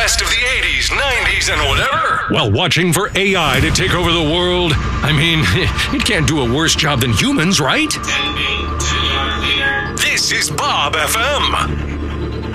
best of the 80s, 90s, and whatever, while watching for AI to take over the world. I mean, it can't do a worse job than humans, right? This is Bob FM.